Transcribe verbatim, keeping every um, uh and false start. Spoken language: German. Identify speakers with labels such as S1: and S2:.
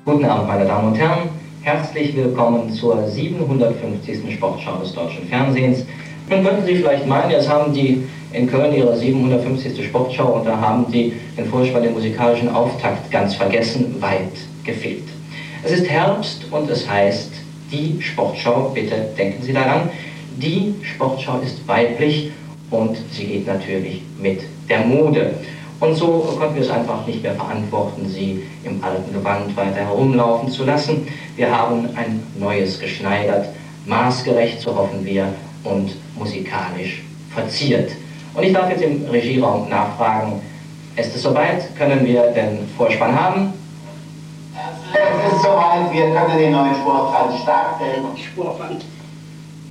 S1: Guten Abend, meine Damen und Herren. Herzlich willkommen zur siebenhundertfünfzigsten Sportschau des Deutschen Fernsehens. Nun könnten Sie vielleicht meinen, jetzt haben die in Köln ihre siebenhundertfünfzigste Sportschau und da haben die den Vorspann, den musikalischen Auftakt ganz vergessen, weit gefehlt. Es ist Herbst und es heißt, die Sportschau, bitte denken Sie daran, die Sportschau ist weiblich und sie geht natürlich mit der Mode. Und so konnten wir es einfach nicht mehr verantworten, sie im alten Gewand weiter herumlaufen zu lassen. Wir haben ein neues geschneidert, maßgerecht, so hoffen wir, und musikalisch verziert. Und ich darf jetzt im Regieraum nachfragen, ist es soweit? Können wir den Vorspann haben?
S2: Es ist soweit, wir können den neuen Sportplan starten.
S3: Sportplan.